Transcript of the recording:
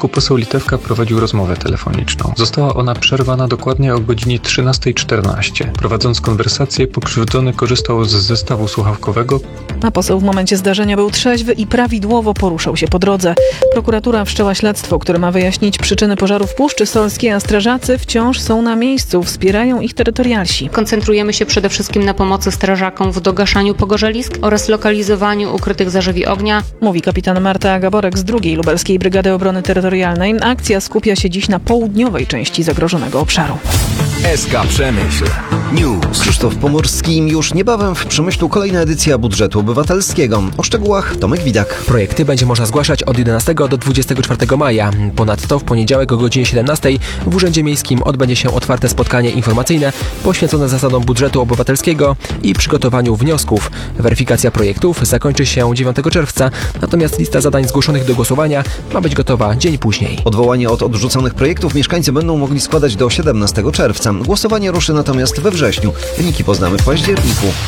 początku poseł Litewka prowadził rozmowę telefoniczną. Została ona przerwana dokładnie o godzinie 13:14. Prowadząc konwersację, pokrzywdzony korzystał z zestawu słuchawkowego, A poseł w momencie zdarzenia był trzeźwy i prawidłowo poruszał się po drodze. Prokuratura wszczęła śledztwo, które ma wyjaśnić przyczyny pożaru w Puszczy Solskiej, a strażacy wciąż są na miejscu, wspierają ich terytorialsi. Koncentrujemy się przede wszystkim na pomocy strażakom w dogaszaniu pogorzelisk oraz lokalizowaniu ukrytych zażywi ognia. Mówi kapitan Marta Gaborek z 2. Lubelskiej Brygady Obrony Terytorialnej. Akcja skupia się dziś na południowej części zagrożonego obszaru. SK Przemyśl. News. Krzysztof Pomorski. Już niebawem w Przemyślu kolejna edycja budżetu obywatelskiego. O szczegółach Tomek Widak. Projekty będzie można zgłaszać od 11 do 24 maja. Ponadto w poniedziałek o godzinie 17 w Urzędzie Miejskim odbędzie się otwarte spotkanie informacyjne poświęcone zasadom budżetu obywatelskiego i przygotowaniu wniosków. Weryfikacja projektów zakończy się 9 czerwca, natomiast lista zadań zgłoszonych do głosowania ma być gotowa dzień później. Odwołanie od odrzuconych projektów mieszkańcy będą mogli składać do 17 czerwca. Głosowanie ruszy natomiast we wrześniu. Wyniki poznamy w październiku.